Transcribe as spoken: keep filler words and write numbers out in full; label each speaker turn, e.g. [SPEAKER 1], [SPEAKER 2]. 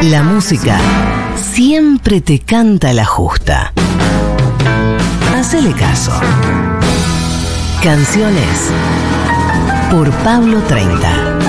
[SPEAKER 1] La música siempre te canta la justa. Hacele caso. Canciones por Pablo treinta.